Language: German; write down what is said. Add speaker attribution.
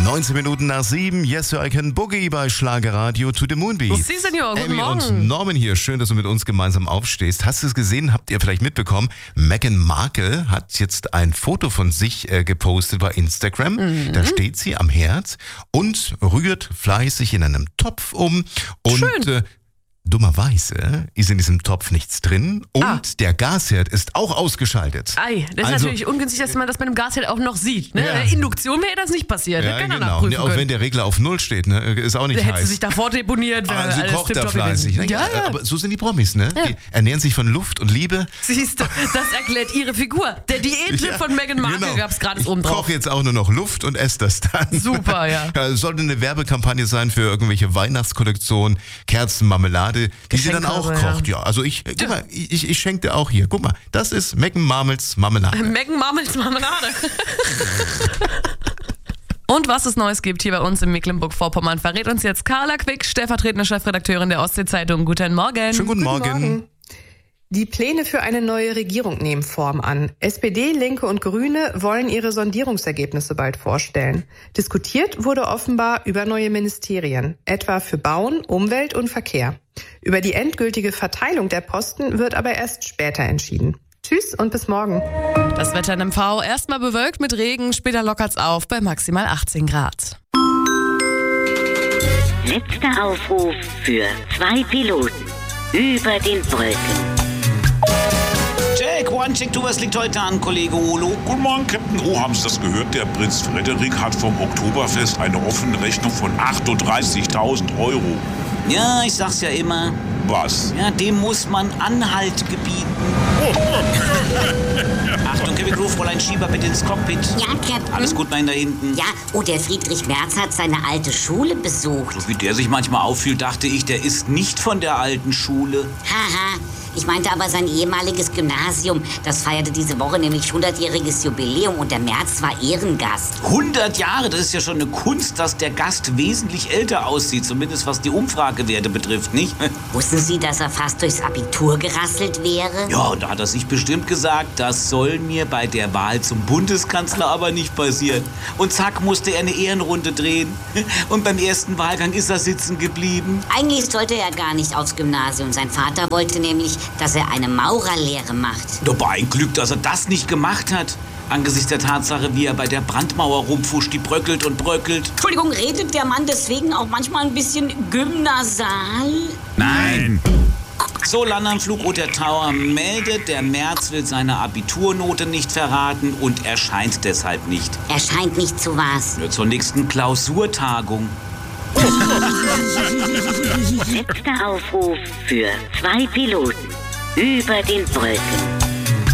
Speaker 1: 19 Minuten nach 7. Yes, I can boogie bei Schlagerradio to the Moonbeat.
Speaker 2: Sie, Senor, guten
Speaker 1: Emmy
Speaker 2: Morgen.
Speaker 1: und Norman hier. Schön, dass du mit uns gemeinsam aufstehst. Hast du es gesehen? Habt ihr vielleicht mitbekommen? Meghan Markle hat jetzt ein Foto von sich gepostet bei Instagram. Da steht sie am Herd und rührt fleißig in einem Topf um. Und
Speaker 2: Schön.
Speaker 1: dummerweise ist in diesem Topf nichts drin und der Gasherd ist auch ausgeschaltet.
Speaker 2: Ei, das ist natürlich ungünstig, dass man das bei einem Gasherd auch noch sieht. Ne?
Speaker 1: Ja.
Speaker 2: Bei der Induktion wäre das nicht passiert.
Speaker 1: Ja,
Speaker 2: Das kann er
Speaker 1: genau.
Speaker 2: nachprüfen
Speaker 1: Auch
Speaker 2: können.
Speaker 1: wenn der Regler auf 0 steht, ne, ist auch nicht
Speaker 2: Der hätte
Speaker 1: heiß.
Speaker 2: sich davor deponiert. wäre
Speaker 1: Also
Speaker 2: alles
Speaker 1: kocht er
Speaker 2: tipptopp
Speaker 1: fleißig.
Speaker 2: gewesen.
Speaker 1: Ne?
Speaker 2: Ja.
Speaker 1: Aber so sind die Promis, ne?
Speaker 2: Ja.
Speaker 1: Die ernähren sich von Luft und Liebe.
Speaker 2: Siehst du, das erklärt ihre Figur. Der Diättipp von Meghan Markle
Speaker 1: genau.
Speaker 2: gab es gerade
Speaker 1: Ich
Speaker 2: oben drauf.
Speaker 1: koche jetzt auch nur noch Luft und esse das dann.
Speaker 2: Super, ja.
Speaker 1: Es sollte eine Werbekampagne sein für irgendwelche Weihnachtskollektionen, Kerzen, Marmelade, die sie dann auch
Speaker 2: Geschenkkörbe, ja.
Speaker 1: kocht. Ja, also guck mal, ich schenke dir auch hier. Guck mal, das ist Meghan Markles Marmelade.
Speaker 2: Meghan Markles Marmelade. Und was es Neues gibt hier bei uns in Mecklenburg-Vorpommern, verrät uns jetzt Carla Quick, stellvertretende Chefredakteurin der Ostsee-Zeitung. Guten Morgen.
Speaker 1: Schönen guten Morgen.
Speaker 3: Die Pläne für eine neue Regierung nehmen Form an. SPD, Linke und Grüne wollen ihre Sondierungsergebnisse bald vorstellen. Diskutiert wurde offenbar über neue Ministerien, etwa für Bauen, Umwelt und Verkehr. Über die endgültige Verteilung der Posten wird aber erst später entschieden. Tschüss und bis morgen.
Speaker 2: Das Wetter in MV erstmal bewölkt mit Regen, später lockert's auf bei maximal 18 Grad.
Speaker 4: Letzter Aufruf für 2 Piloten über den Wolken.
Speaker 5: Jack, one check, du, was liegt heute an, Kollege Olo?
Speaker 6: Guten Morgen, Captain. Oh, haben Sie das gehört? Der Prinz Frederik hat vom Oktoberfest eine offene Rechnung von 38.000 Euro.
Speaker 5: Ja, ich sag's ja immer.
Speaker 6: Was?
Speaker 5: Ja, dem muss man Anhalt gebieten. Achtung, Kevin Groove, Fräulein Schieber, bitte ins Cockpit.
Speaker 4: Ja, Captain.
Speaker 5: Alles gut, mein da hinten.
Speaker 4: Ja, oh, der Friedrich Merz hat seine alte Schule besucht.
Speaker 5: So wie der sich manchmal auffühlt, dachte ich, der ist nicht von der alten Schule.
Speaker 4: Haha, ich meinte aber sein ehemaliges Gymnasium. Das feierte diese Woche nämlich 100-jähriges Jubiläum und der Merz war Ehrengast.
Speaker 5: 100 Jahre, das ist ja schon eine Kunst, dass der Gast wesentlich älter aussieht. Zumindest was die Umfragewerte betrifft, nicht?
Speaker 4: Wussten Sie, dass er fast durchs Abitur gerasselt wäre?
Speaker 5: Ja, und da hat er sich bestimmt gesagt, das soll mir bei der Wahl zum Bundeskanzler aber nicht passieren. Und zack, musste er eine Ehrenrunde drehen. Und beim ersten Wahlgang ist er sitzen geblieben.
Speaker 4: Eigentlich sollte er gar nicht aufs Gymnasium. Sein Vater wollte nämlich, dass er eine Maurerlehre macht.
Speaker 5: Doch ein Glück, dass er das nicht gemacht hat. Angesichts der Tatsache, wie er bei der Brandmauer rumfuscht, die bröckelt und bröckelt.
Speaker 4: Entschuldigung, redet der Mann deswegen auch manchmal ein bisschen gymnasal?
Speaker 5: Nein! So, Landanflug Otter Tower meldet, der Merz will seine Abiturnote nicht verraten und erscheint deshalb nicht.
Speaker 4: Erscheint nicht zu was.
Speaker 5: Nur zur nächsten Klausurtagung.
Speaker 4: Letzter Aufruf für 2 Piloten über den Wolken.